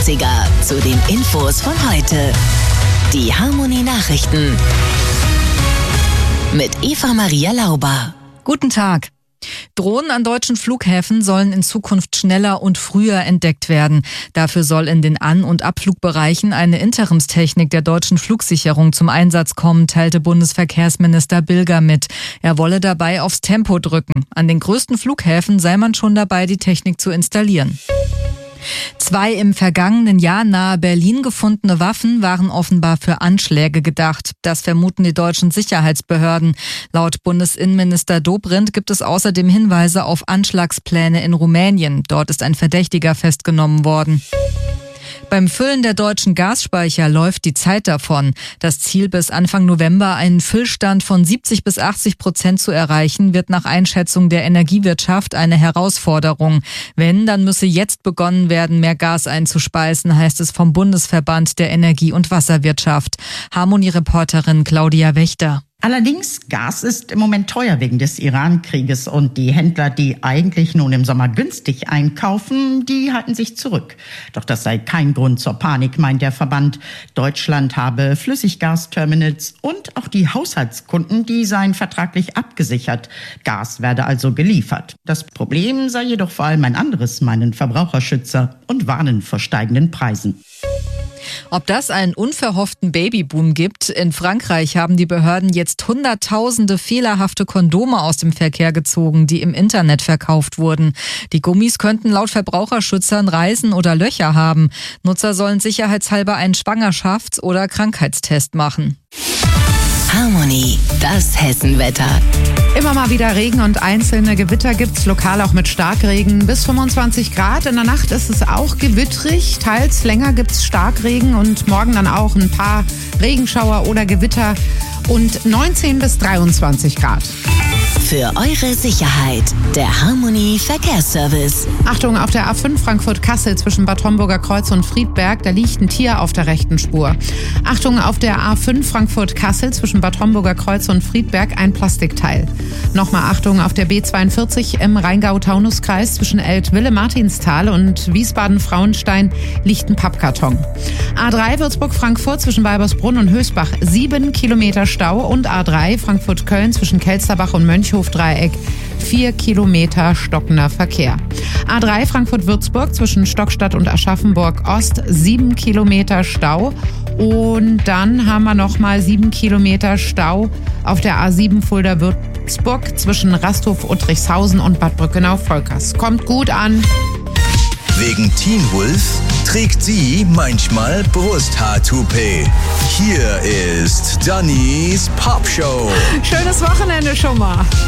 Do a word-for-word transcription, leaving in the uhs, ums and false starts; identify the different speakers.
Speaker 1: neunziger zu den Infos von heute. Die Harmonie-Nachrichten mit Eva-Maria Lauber.
Speaker 2: Guten Tag. Drohnen an deutschen Flughäfen sollen in Zukunft schneller und früher entdeckt werden. Dafür soll in den An- und Abflugbereichen eine Interimstechnik der deutschen Flugsicherung zum Einsatz kommen, teilte Bundesverkehrsminister Bilger mit. Er wolle dabei aufs Tempo drücken. An den größten Flughäfen sei man schon dabei, die Technik zu installieren. Zwei im vergangenen Jahr nahe Berlin gefundene Waffen waren offenbar für Anschläge gedacht. Das vermuten die deutschen Sicherheitsbehörden. Laut Bundesinnenminister Dobrindt gibt es außerdem Hinweise auf Anschlagspläne in Rumänien. Dort ist ein Verdächtiger festgenommen worden. Beim Füllen der deutschen Gasspeicher läuft die Zeit davon. Das Ziel, bis Anfang November einen Füllstand von siebzig bis achtzig Prozent zu erreichen, wird nach Einschätzung der Energiewirtschaft eine Herausforderung. Wenn, dann müsse jetzt begonnen werden, mehr Gas einzuspeisen, heißt es vom Bundesverband der Energie- und Wasserwirtschaft. Harmonie-Reporterin Claudia Wächter.
Speaker 3: Allerdings, Gas ist im Moment teuer wegen des Iran-Krieges und die Händler, die eigentlich nun im Sommer günstig einkaufen, die halten sich zurück. Doch das sei kein Grund zur Panik, meint der Verband. Deutschland habe Flüssiggasterminals und auch die Haushaltskunden, die seien vertraglich abgesichert. Gas werde also geliefert. Das Problem sei jedoch vor allem ein anderes, meinen Verbraucherschützer, und warnen vor steigenden Preisen.
Speaker 2: Ob das einen unverhofften Babyboom gibt? In Frankreich haben die Behörden jetzt hunderttausende fehlerhafte Kondome aus dem Verkehr gezogen, die im Internet verkauft wurden. Die Gummis könnten laut Verbraucherschützern Reißen oder Löcher haben. Nutzer sollen sicherheitshalber einen Schwangerschafts- oder Krankheitstest machen.
Speaker 1: Harmonie, das Hessenwetter.
Speaker 4: Immer mal wieder Regen und einzelne Gewitter gibt's, lokal auch mit Starkregen. Bis fünfundzwanzig Grad. In der Nacht ist es auch gewittrig. Teils länger gibt's Starkregen und morgen dann auch ein paar Regenschauer oder Gewitter und neunzehn bis dreiundzwanzig Grad.
Speaker 1: Für eure Sicherheit, der Harmonie Verkehrsservice.
Speaker 4: Achtung, auf der A fünf Frankfurt-Kassel zwischen Bad Homburger Kreuz und Friedberg, da liegt ein Tier auf der rechten Spur. Achtung, auf der A fünf Frankfurt-Kassel zwischen Bad Homburger Kreuz und Friedberg ein Plastikteil. Nochmal Achtung, auf der B zweiundvierzig im Rheingau-Taunus-Kreis zwischen Eltville-Martinsthal und Wiesbaden-Frauenstein liegt ein Pappkarton. A drei Würzburg-Frankfurt zwischen Weibersbrunn und Hösbach sieben Kilometer Stau und A drei Frankfurt-Köln zwischen Kelsterbach und Mönchhof-Dreieck vier Kilometer stockender Verkehr. A drei Frankfurt-Würzburg zwischen Stockstadt und Aschaffenburg-Ost sieben Kilometer Stau. Und dann haben wir nochmal sieben Kilometer Stau auf der A sieben Fulda-Würzburg zwischen Rasthof-Uttrichshausen und Bad Brückenau-Volkers. Kommt gut an.
Speaker 5: Wegen Teen Wolf trägt sie manchmal Brusthaar-Toupet. Hier ist Dannys Popshow.
Speaker 4: Schönes Wochenende schon mal.